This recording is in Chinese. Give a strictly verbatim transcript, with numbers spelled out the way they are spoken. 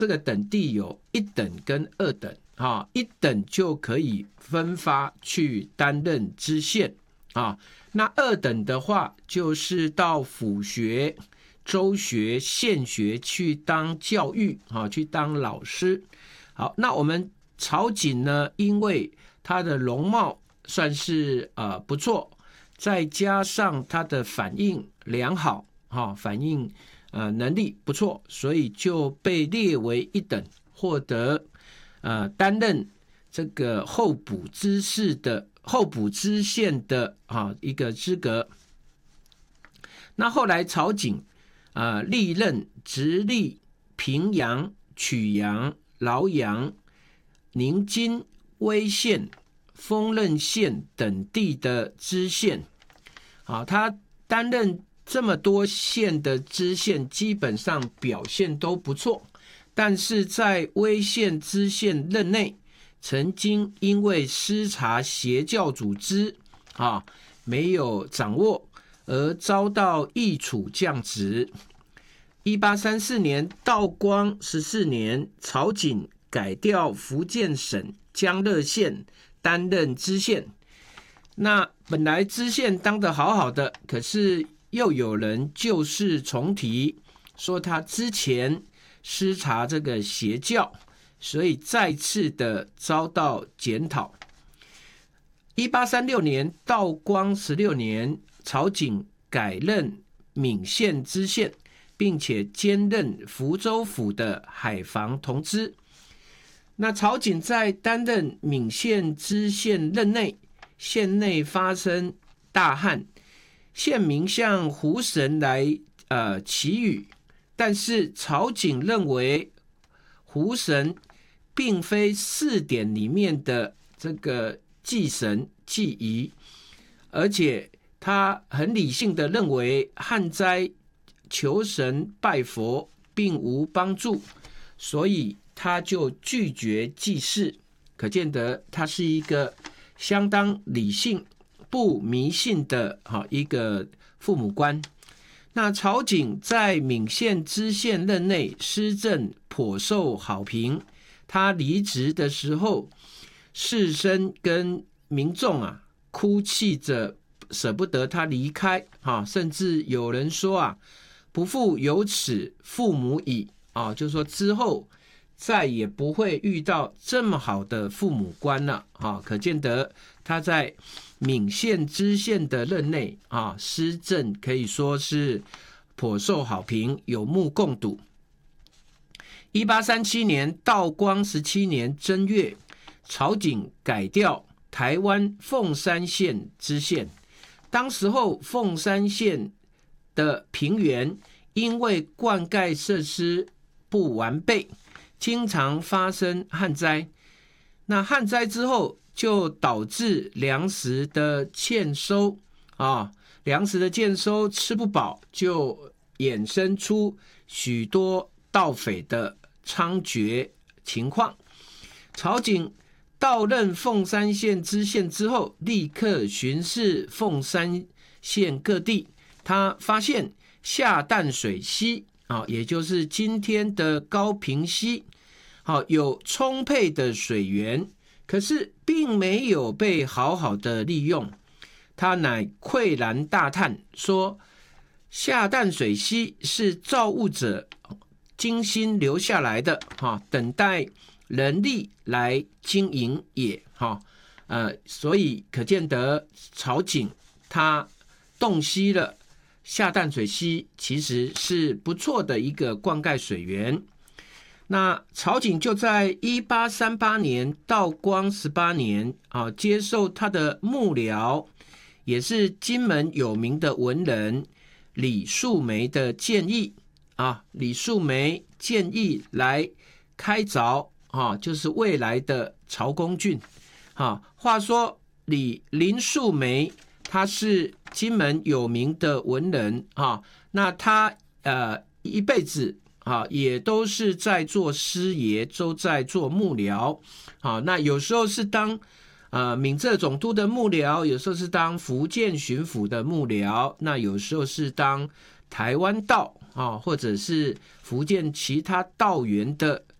这个等地有一等跟二等，啊，一等就可以分发去担任知县啊，那二等的话就是到府学、州学、县学去当教育啊，去当老师。好，那我们曹景呢，因为他的容貌算是呃不错，再加上他的反应良好，哈、哦，反应呃能力不错，所以就被列为一等，获得呃担任这个候补知事的候补知县的啊一个资格。那后来曹景啊、呃、历任直隶、平阳、曲阳、饶阳、宁津、威县、丰润县等地的知县。好，他担任这么多县的知县，基本上表现都不错，但是在威县知县任内，曾经因为失察邪教组织啊没有掌握，而遭到议处降职。一八三四年，道光十四年，曹景改调福建省江乐县担任知县。那本来知县当得好好的，可是又有人旧事重提，说他之前失察这个邪教，所以再次的遭到检讨。一八三六年，道光十六年，曹景改任闽县知县，并且兼任福州府的海防同知。那曹景在担任闽县知县任内，县内发生大旱，县民向湖神来呃祈雨，但是曹景认为湖神并非四典里面的这个祭神祭仪，而且他很理性的认为旱灾求神拜佛并无帮助，所以他就拒绝祭祀。可见得他是一个相当理性不迷信的一个父母官。那曹景在闽县知县任内施政颇受好评，他离职的时候，士绅跟民众啊哭泣着舍不得他离开，甚至有人说啊，不复有此父母矣，就是说之后再也不会遇到这么好的父母官了，可见得他在闽县知县的任内啊，施政可以说是颇受好评，有目共睹。一八三七年，道光十七年正月，曹景改调台湾凤山县知县。当时候凤山县的平原因为灌溉设施不完备，经常发生旱灾。那旱灾之后，就导致粮食的欠收啊，粮食的欠收吃不饱，就衍生出许多盗匪的猖獗情况。曹景到任凤山县知县之后，立刻巡视凤山县各地，他发现下淡水溪啊，也就是今天的高屏溪，好，有充沛的水源，可是并没有被好好的利用。他乃喟然大叹说，下淡水溪是造物者精心留下来的，等待人力来经营也。呃，所以可见得曹景他洞悉了下淡水溪其实是不错的一个灌溉水源。那曹景就在一八三八年道光十八年、啊、接受他的幕僚，也是金门有名的文人李树梅的建议啊，李树梅建议来开凿啊，就是未来的曹公郡啊。话说李林树梅他是金门有名的文人啊，那他呃一辈子啊，也都是在做师爷，都在做幕僚。好，那有时候是当呃闽浙总督的幕僚，有时候是当福建巡抚的幕僚，那有时候是当台湾道啊，或者是福建其他道源的